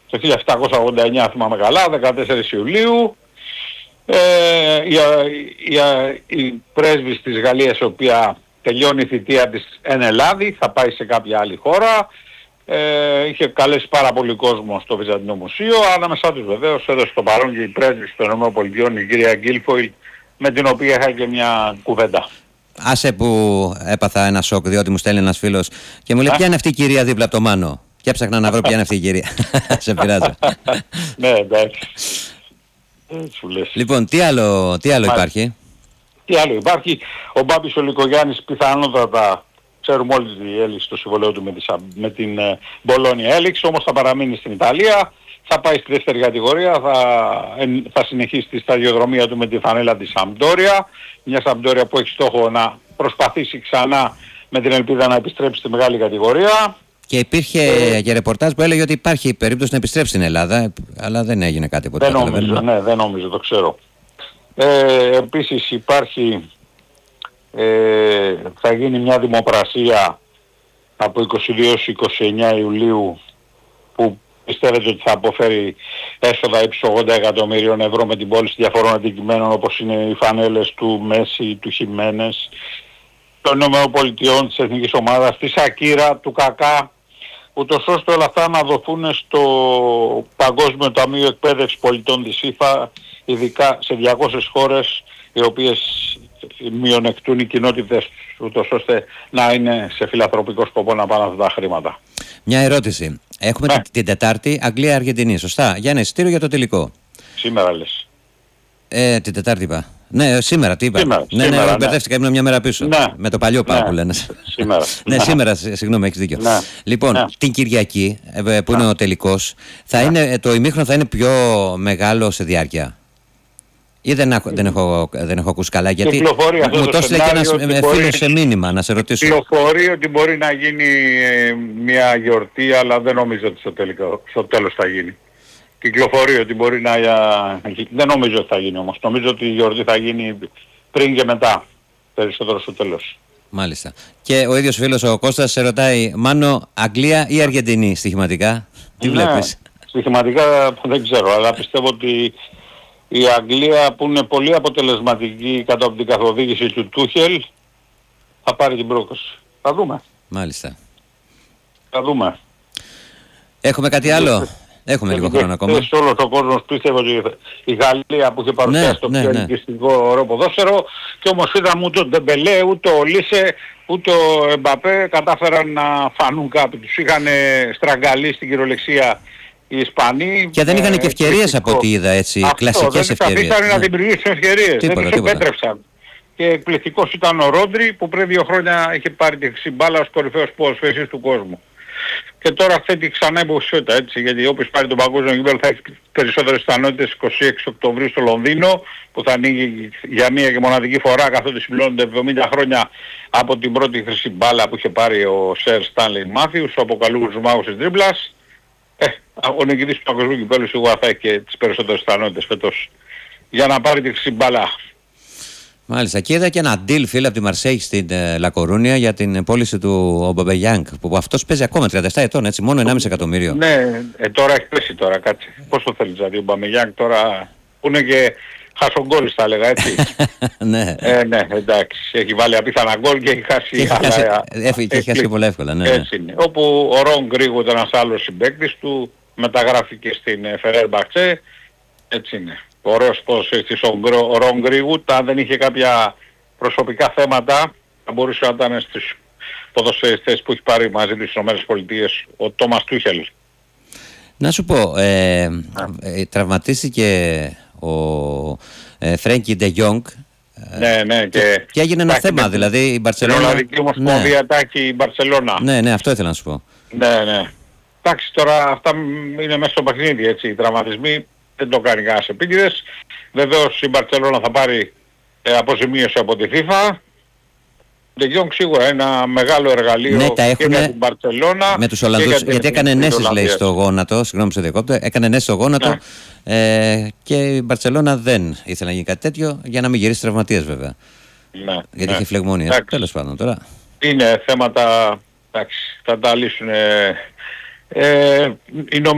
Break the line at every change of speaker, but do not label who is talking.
το 1789 θυμάμαι καλά, 14 Ιουλίου. Η πρέσβης της Γαλλίας, η οποία τελειώνει η θητεία της εν Ελλάδη, θα πάει σε κάποια άλλη χώρα. Είχε καλέσει πάρα πολύ κόσμο στο Βυζαντινό Μουσείο. Ανάμεσά τους βεβαίως έδωσε το παρόν και η πρέσβης των ΗΠΑ, η κυρία Γκίλφοιλ, με την οποία είχα και μια κουβέντα.
Άσε που έπαθα ένα σοκ, διότι μου στέλνει ένας φίλος και μου λέει ποια είναι αυτή η κυρία δίπλα από το Μάνο. Και έψαχνα να βρω ποια είναι αυτή η κυρία. Σε πειράζω.
Ναι, εντάξει.
Λοιπόν, τι άλλο υπάρχει?
Τι άλλο υπάρχει? Ο Μπάμπης ο Λυκογιάννης πιθανότατα, ξέρουμε όλοι ότι έληξε το συμβολέο του με την Μπολόνια, έληξε, όμως θα παραμείνει στην Ιταλία, θα πάει στη δεύτερη κατηγορία, θα συνεχίσει τη σταδιοδρομία του με τη φανέλα της Σαμπντόρια, μια Σαμπντόρια που έχει στόχο να προσπαθήσει ξανά με την ελπίδα να επιστρέψει στη μεγάλη κατηγορία.
Και υπήρχε και ρεπορτάζ που έλεγε ότι υπάρχει περίπτωση να επιστρέψει στην Ελλάδα, αλλά δεν έγινε κάτι ποτέ.
Δεν νομίζω, το ξέρω. Επίσης υπάρχει, θα γίνει μια δημοπρασία από 22 29 Ιουλίου που πιστεύετε ότι θα αποφέρει έσοδα ύψους 80 εκατομμυρίων ευρώ με την πώληση διαφορών αντικειμένων, όπως είναι οι φανέλες του Μέση, του Χιμένες, των ΗΠΑ, της Εθνικής Ομάδας, της Ακύρα, του Κακά, ούτως ώστε όλα αυτά να δοθούν στο Παγκόσμιο Ταμείο Εκπαίδευσης Πολιτών της FIFA, ειδικά σε 200 χώρες οι οποίες μειονεκτούν οι κοινότητες, ούτως ώστε να είναι σε φιλανθρωπικό σκοπό να πάνε αυτά τα χρήματα.
Μια ερώτηση. Έχουμε την Τετάρτη Αγγλία-Αργεντινή, σωστά? Για ένα εισιτήριο για το τελικό.
Σήμερα λες.
Την Τετάρτη είπα. Ναι, σήμερα τι είπα. Ναι, μπερδεύτηκα, ήμουν μια μέρα πίσω. Ναι. Με το παλιό πάω που λένε.
Σήμερα.
Ναι, σήμερα, συγγνώμη, έχεις δίκιο. Ναι. Λοιπόν, την Κυριακή, που είναι ο τελικός, το ημίχρονο θα είναι πιο μεγάλο σε διάρκεια? Ή δεν έχω ακούσει καλά? Γιατί μου το έστειλε και ένας φίλος σε μήνυμα να σε ρωτήσω.
Κυκλοφορεί ότι μπορεί να γίνει μια γιορτή, αλλά δεν νομίζω ότι στο τέλος θα γίνει. Κυκλοφορεί ότι μπορεί να... Δεν νομίζω ότι θα γίνει όμως. Νομίζω ότι η γιορτή θα γίνει πριν και μετά. Περισσότερο στο τέλος.
Μάλιστα. Και ο ίδιος φίλος ο Κώστας σε ρωτάει, Μάνο, Αγγλία ή Αργεντινή στοιχηματικά? Τι βλέπεις?
Στοιχηματικά δεν ξέρω, αλλά πιστεύω ότι η Αγγλία, που είναι πολύ αποτελεσματική κατά από την καθοδήγηση του Τούχελ, θα πάρει την πρόκληση. Θα δούμε.
Μάλιστα.
Θα δούμε.
Έχουμε κάτι άλλο? Έχουμε λίγο χρόνο ακόμα.
Όλος ο κόσμος πίστευε ότι η Γαλλία που είχε παρουσιάσει το πιο ελκυστικό ωραίο ποδόσφαιρο, και όμως είδαμε ούτε ο Ντεμπελέ, ούτε ο Λίσε, ούτε ο Εμπαπέ κατάφεραν να φανούν κάποιοι. Τους είχαν στραγγαλίσει στην κυριολεξία οι Ισπανοί.
Και δεν είχαν και ευκαιρίες από ό,τι είδα, έτσι, κλασικές ευκαιρίες.
Δεν είχαν να δημιουργήσουν ευκαιρίες, δεν τους επέτρεψαν. Και εκπληκτικός ήταν ο Ρόντρι, που πριν 2 χρόνια είχε πάρει τη χρυσή μπάλα ως κορυφαίος ποδοσφαιριστής του κόσμου. Και τώρα θέτει ξανά υποψηφιότητα, έτσι, γιατί όποιος πάρει τον παγκόσμιο κύπελλο θα έχει περισσότερες πιθανότητες 26 Οκτωβρίου στο Λονδίνο, που θα ανοίγει για μία και μοναδική φορά, καθότι συμπληρώνονται 70 χρόνια από την πρώτη χρυσή μπάλα που είχε πάρει ο Σερ Στάνλεϊ Μάθιους, ο αποκαλούμενος μάγος της τρίπλας. Ο νικητής του παγκοσμίου κυπέλλου σίγουρα θα έχει και τις περισσότερες πιθανότητες φέτος για να πάρει τη χρυσή μπάλα.
Μάλιστα. Και είδα και ένα deal, φίλε, από τη Μαρσέη στην Λακορούνια για την πώληση του Ομπαμπεγιάνγκ, που αυτός παίζει ακόμα 37 ετών, έτσι, μόνο 1,5 εκατομμύριο.
Ναι, τώρα έχει πέσει τώρα, κάτσε. Πώς το θέλεις δηλαδή ο Ομπαμπεγιάνγκ τώρα, που είναι και χασογκόλης θα έλεγα, έτσι.
Ναι.
Ναι, εντάξει, έχει βάλει απίθανα γκολ και έχει χάσει.
Έχει χάσει πολλά εύκολα, ναι.
Έτσι είναι. Όπου ο Ρον Γκρίγου ήταν ένας άλλος συμπαίκτης του, μεταγράφηκε στην Φενέρμπαχτσε, έτσι είναι. Ωραίος ποδοσφαιριστής ο Ρον Γκρίγου, αν δεν είχε κάποια προσωπικά θέματα, θα μπορούσε να ήταν στους ποδοσφαιριστές που έχει πάρει μαζί του στις ΗΠΑ ο Τόμας Τούχελ.
Να σου πω, τραυματίστηκε ο Φρένκι Ντε Γιόγκ.
Ναι,
και έγινε ένα θέμα, δηλαδή η Μπαρσελόνα.
Στην Ολλανδική Ομοσπονδία τάχει η Μπαρσελόνα.
Ναι, αυτό ήθελα να σου πω.
Ναι. Εντάξει, τώρα αυτά είναι μέσα στο παιχνίδι, έτσι, οι τραυματισμοί. Δεν το κάνει κανένας επίτηδες. Βεβαίως η Μπαρσελόνα θα πάρει αποζημίωση από τη FIFA. De Jong σίγουρα ένα μεγάλο εργαλείο και για την Μπαρσελόνα.
Με τους Ολλανδούς, γιατί έκανε ενέσεις, λέει, στο γόνατο. Συγγνώμη σε διακόπτω. Έκανε ενέσεις στο γόνατο. Και η Μπαρσελόνα δεν ήθελε να γίνει κάτι τέτοιο, για να μην γυρίσει τραυματίες βέβαια. Γιατί είχε φλεγμόνια. Τέλος πάντων τώρα.
Είναι θέματα, εντάξει, θα τα λύσουν.